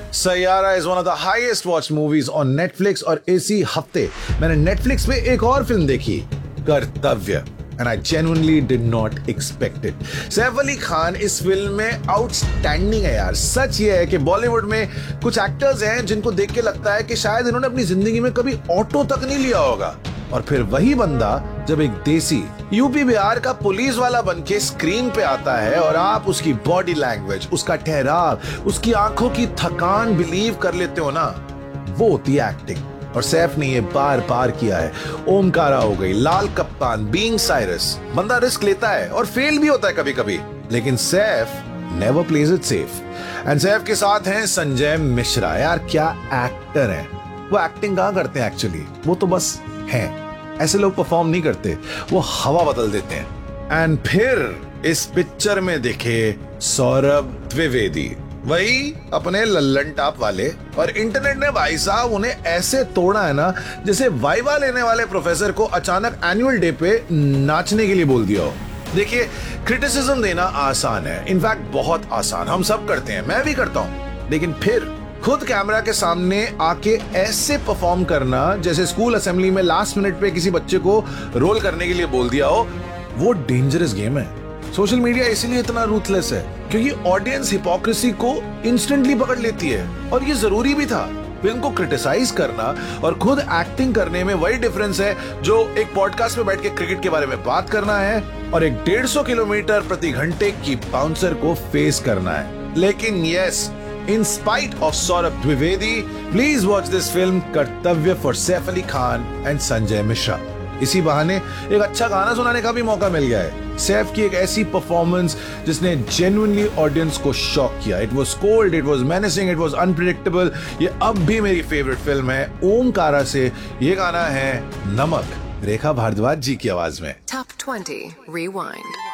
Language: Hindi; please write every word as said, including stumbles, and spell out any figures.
Saiyaara is one of the highest watch movies on Netflix और इसी हफ्ते मैंने नेटफ्लिक्स पे एक और फिल्म देखी, कर्तव्य, and I genuinely did not expect it. Saif Ali Khan इस फिल्म में आउटस्टैंडिंग है यार। सच ये है कि बॉलीवुड में कुछ एक्टर्स हैं जिनको देख के लगता है कि शायद इन्होंने अपनी जिंदगी में कभी ऑटो तक नहीं लिया होगा, और फिर वही बंदा जब एक देसी यूपी बिहार का पुलिस वाला बनके स्क्रीन पे आता है और आप उसकी बॉडी लैंग्वेज, उसका ठहराव, उसकी आंखों की थकान बिलीव कर लेते हो ना, वो होती है एक्टिंग। और सैफ ने ये बार बार किया है। ओमकारा हो गई, लाल कप्तान, बीइंग साइरस। बंदा रिस्क लेता है और फेल भी होता है कभी कभी, लेकिन Saif never plays it safe. And Saif के साथ हैं संजय मिश्रा। यार क्या एक्टर हैं वो। एक्टिंग कहां करते हैं एक्चुअली, वो तो बस हैं। ऐसे लोग परफॉर्म नहीं करते, वो हवा बदल देते हैं। एंड फिर इस पिक्चर में दिखे सौरभ द्विवेदी, वही अपने लल्लन टाप वाले, और इंटरनेट ने भाई साहब उन्हें ऐसे तोड़ा है ना जैसे वाइवा लेने वाले प्रोफेसर को अचानक एनुअल डे पे नाचने के लिए बोल दिया हो। देखिए, क्रिटिसिज्म देना आसान है, इनफैक्ट बहुत आसान, हम सब करते हैं, मैं भी करता हूं, लेकिन फिर खुद कैमरा के सामने आके ऐसे परफॉर्म करना जैसे स्कूल असेंबली में लास्ट मिनट पे किसी बच्चे को रोल करने के लिए बोल दिया हो, वो डेंजरस गेम है। सोशल मीडिया इसीलिए इतना रूथलेस है क्योंकि ऑडियंस हिपोक्रेसी को इंस्टेंटली पकड़ लेती है, और ये जरूरी भी था। फिल्म को क्रिटिसाइज करना और खुद एक्टिंग करने में वही डिफरेंस है जो एक पॉडकास्ट में बैठ के क्रिकेट के बारे में बात करना है और एक डेढ़ सौ किलोमीटर प्रति घंटे की बाउंसर को फेस करना है। लेकिन yes, in spite of Saurabh Dwivedi, please watch this film कर्तव्य for Saif Ali Khan and Sanjay Mishra. इसी बहाने एक अच्छा गाना सुनाने का भी मौका मिल गया है। सैफ की एक ऐसी परफॉर्मेंस जिसने जेन्युइनली ऑडियंस को शॉक किया। It was cold, it was menacing, it was unpredictable. ये अब भी मेरी फेवरेट फिल्म है। ओमकारा से ये गाना है नमक, रेखा भारद्वाज जी की आवाज में। Top twenty Rewind.